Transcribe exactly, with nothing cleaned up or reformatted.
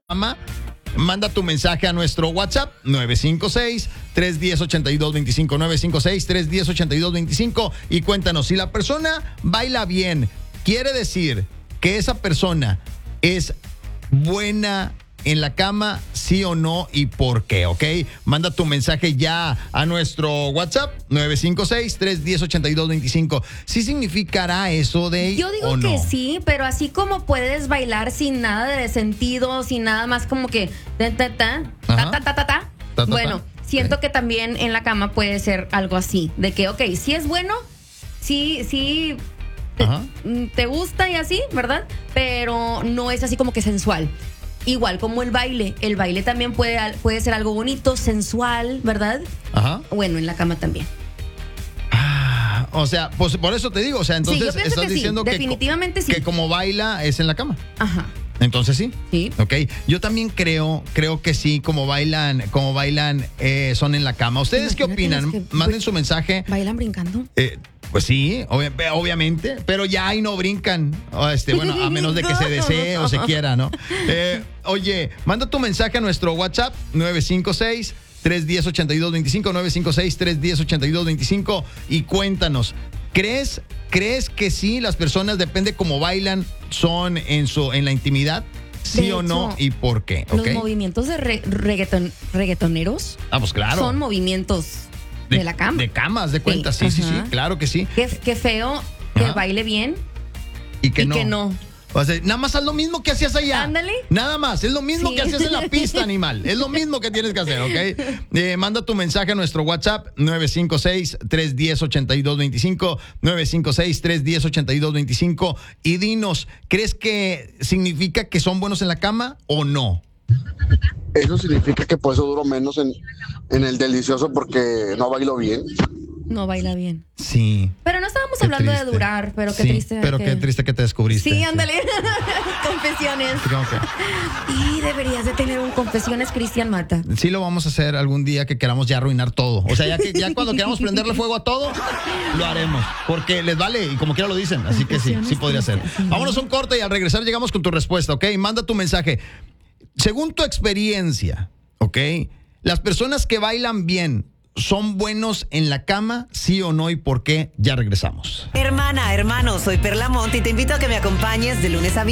cama. Manda tu mensaje a nuestro WhatsApp nueve cinco seis, tres uno cero, ocho dos dos cinco, nueve cinco seis, tres uno cero, ocho dos dos cinco y cuéntanos, si la persona baila bien, quiere decir que esa persona es buena en la cama, sí o no, y por qué, ¿ok? Manda tu mensaje ya a nuestro WhatsApp nueve cinco seis, tres uno cero, ocho dos dos cinco. ¿Sí significará eso de Yo digo o no? que sí, pero así como puedes bailar sin nada de sentido, sin nada más como que ta ta ta ta ta ta ta, ta. Ta, ta, bueno, ta. siento Sí. que también en la cama puede ser algo así, de que, ok, sí es bueno, sí, sí te, Ajá. te gusta y así, ¿verdad? Pero no es así como que sensual. Igual como el baile, el baile también puede, puede ser algo bonito, sensual, ¿verdad? Ajá. Bueno, en la cama también. Ah, o sea, pues por eso te digo, o sea, entonces Sí, yo pienso estás que sí, diciendo que, definitivamente sí. que como baila es en la cama. Ajá. Entonces sí. Sí. Ok. Yo también creo, creo que sí, como bailan, como bailan, eh, son en la cama. ¿Ustedes qué Imagínate opinan? los que- Manden su mensaje. ¿Bailan brincando? Eh, pues sí, obvia- obviamente, pero ya ahí no brincan. O este, bueno, a menos de que se desee o se quiera, ¿no? Eh, oye, manda tu mensaje a nuestro WhatsApp nueve cinco seis, tres uno cero, ocho dos dos cinco, nueve cinco seis, tres uno cero, ocho dos dos cinco y cuéntanos. ¿Crees, ¿Crees que sí las personas, depende cómo bailan, son en su en la intimidad? ¿Sí De o no? hecho, ¿Y por qué? Los ¿Ok? movimientos de re- reggaeton- reggaetoneros Ah, pues claro. son movimientos de, la cama. De camas, de cuentas, sí, sí, sí, ajá. claro que sí. Qué, qué feo que Ajá. baile bien Y que y no. que no. O sea, nada más haz lo mismo que hacías allá. Ándale. Nada más, es lo mismo Sí. que hacías en la pista, animal. Es lo mismo que tienes que hacer, ¿ok? Eh, manda tu mensaje a nuestro WhatsApp nueve cinco seis, tres uno cero, ocho dos dos cinco, nueve cinco seis, tres uno cero, ocho dos dos cinco y dinos, ¿crees que significa que son buenos en la cama o no? Eso significa que por eso duro menos en, en el delicioso porque no bailo bien. No baila bien. Sí. Pero no estábamos Qué hablando triste. de durar, pero qué Sí, triste. Pero que- qué triste que te descubriste. Sí, ándale. Confesiones. Creo que- Y deberías de tener un confesiones Cristian Mata. Sí lo vamos a hacer algún día que queramos ya arruinar todo. O sea, ya que ya cuando queramos prenderle fuego a todo, lo haremos. Porque les vale y como quiera lo dicen. Así que sí, sí podría ser. Vámonos a un corte y al regresar llegamos con tu respuesta, ¿ok? Manda tu mensaje. Según tu experiencia, ¿ok? Las personas que bailan bien, ¿son buenos en la cama? ¿Sí o no? ¿Y por qué? Ya regresamos. Hermana, hermano, soy Perla Monte y te invito a que me acompañes de lunes a viernes